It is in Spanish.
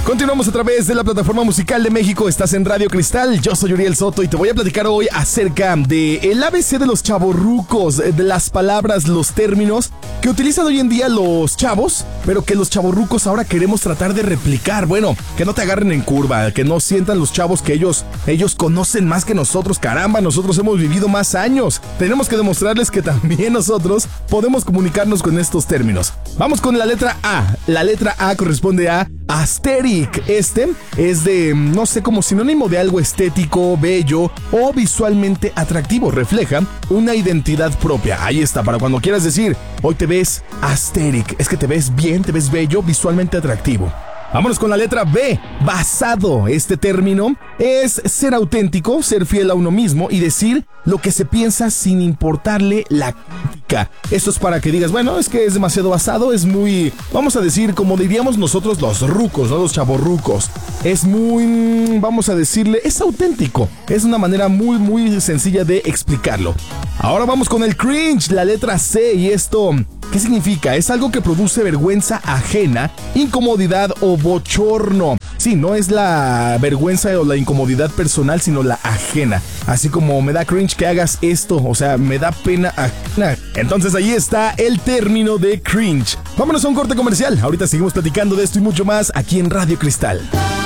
Continuamos a través de la plataforma musical de México. Estás en Radio Cristal. Yo soy Uriel Soto y te voy a platicar hoy acerca de el ABC de los chavorrucos, de las palabras, los términos que utilizan hoy en día los chavos, pero que los chavorrucos ahora queremos tratar de replicar. Bueno, que no te agarren en curva, que no sientan los chavos que ellos conocen más que nosotros. Caramba, nosotros hemos vivido más años. Tenemos que demostrarles que también nosotros podemos comunicarnos con estos términos. Vamos con la letra A. La letra A corresponde a aesthetic. Este es de, no sé, como sinónimo de algo estético, bello o visualmente atractivo. Refleja una identidad propia. Ahí está, para cuando quieras decir, hoy te ves aesthetic. Es que te ves bien, te ves bello, visualmente atractivo. Vámonos con la letra B. Basado. Este término es ser auténtico, ser fiel a uno mismo y decir lo que se piensa sin importarle la crítica. Esto es para que digas, bueno, es que es demasiado basado, es muy, vamos a decir, como diríamos nosotros los rucos, ¿no? Los chavorrucos. Es muy, vamos a decirle, es auténtico. Es una manera muy, muy sencilla de explicarlo. Ahora vamos con el cringe, la letra C, y esto, ¿qué significa? Es algo que produce vergüenza ajena, incomodidad o bochorno. Sí, no es la vergüenza o la incomodidad personal, sino la ajena. Así como me da cringe que hagas esto, o sea, me da pena ajena. Entonces ahí está el término de cringe. Vámonos a un corte comercial. Ahorita seguimos platicando de esto y mucho más aquí en Radio Cristal.